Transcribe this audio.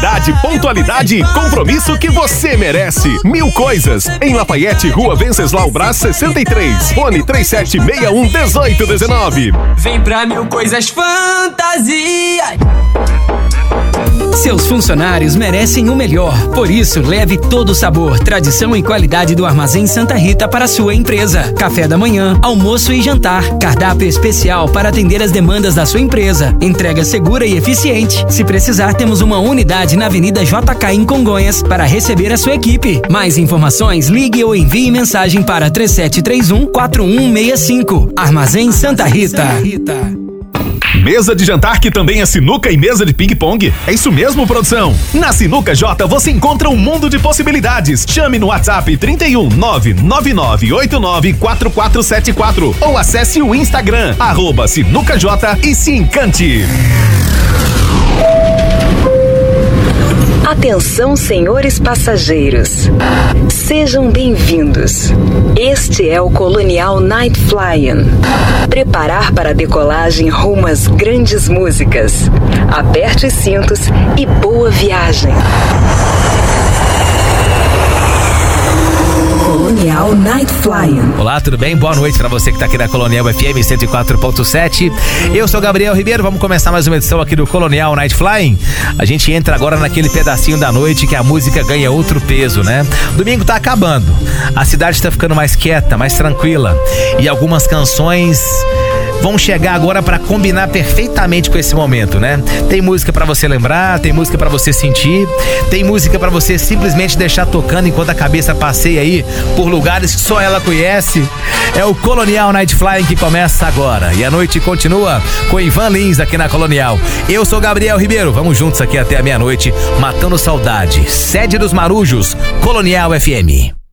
Qualidade, pontualidade e compromisso que você merece. 1000 Coisas, em Lafayette, Rua Venceslau Braz 63. Fone 3761-1819. Vem pra 1000 Coisas Fantasias. Seus funcionários merecem o melhor. Por isso, leve todo o sabor, tradição e qualidade do Armazém Santa Rita para a sua empresa. Café da manhã, almoço e jantar. Cardápio especial para atender as demandas da sua empresa. Entrega segura e eficiente. Se precisar, temos uma unidade na Avenida JK em Congonhas para receber a sua equipe. Mais informações, ligue ou envie mensagem para 3731-4165. Armazém Santa Rita. Mesa de jantar que também é sinuca e mesa de ping-pong? É isso mesmo, produção? Na Sinuca J você encontra um mundo de possibilidades. Chame no WhatsApp 31 999894474 ou acesse o Instagram @SinucaJ e se encante. Atenção, senhores passageiros. Sejam bem-vindos. Este é o Colonial Night Flying. Preparar para a decolagem rumo às grandes músicas. Aperte os cintos e boa viagem. Colonial Night Flying. Olá, tudo bem? Boa noite pra você que tá aqui na Colonial FM 104.7. Eu sou Gabriel Ribeiro, vamos começar mais uma edição aqui do Colonial Night Flying. A gente entra agora naquele pedacinho da noite que a música ganha outro peso, né? Domingo tá acabando, a cidade tá ficando mais quieta, mais tranquila e algumas canções vão chegar agora pra combinar perfeitamente com esse momento, né? Tem música pra você lembrar, tem música pra você sentir, tem música pra você simplesmente deixar tocando enquanto a cabeça passeia aí por lugares que só ela conhece. É o Colonial Night Flying que começa agora e a noite continua com Ivan Lins aqui na Colonial. Eu sou Gabriel Ribeiro, vamos juntos aqui até a meia-noite, matando saudade. Sede dos Marujos, Colonial FM.